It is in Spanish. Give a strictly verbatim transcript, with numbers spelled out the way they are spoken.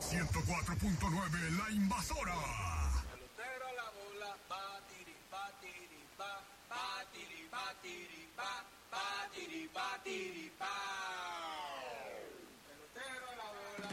ciento cuatro punto nueve, La Invasora. Pelotero a la bola, batiri, batiri, ba, batiri, batiri, ba, batiri, batiri.